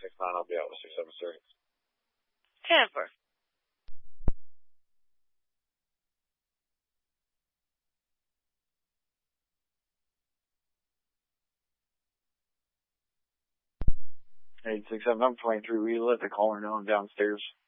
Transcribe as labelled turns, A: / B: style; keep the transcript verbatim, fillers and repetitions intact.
A: six nine, I'll be out with six seven six.
B: Tamper.
A: eight six seven, I'm twenty-three. Will you let the caller know I'm downstairs?